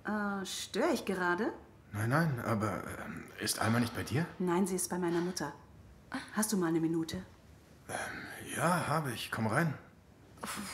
Störe ich gerade? Nein, aber ist Alma nicht bei dir? Nein, sie ist bei meiner Mutter. Hast du mal eine Minute? Ja, habe ich. Komm rein.